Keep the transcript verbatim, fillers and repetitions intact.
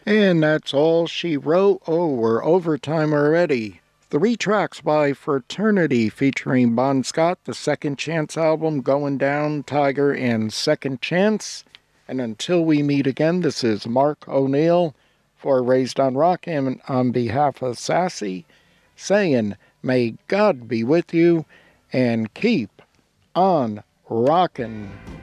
And that's all she wrote. Oh, we're overtime already. Three tracks by Fraternity featuring Bon Scott, the Second Chance album, Going Down, Tiger, and Second Chance. And until we meet again, this is Mark O'Neill for Raised on Rock and on behalf of Sassy, saying, may God be with you and keep on rockin'.